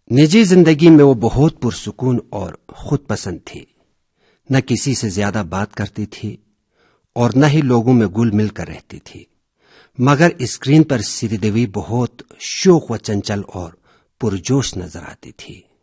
निजी जिंदगी में वो बहुत पुरसुकून और खुद पसंद थी। न किसी से ज्यादा बात करती थी और न ही लोगों में घुल मिल कर रहती थी, मगर स्क्रीन पर श्रीदेवी बहुत शौक व चंचल और पुरजोश नजर आती थी।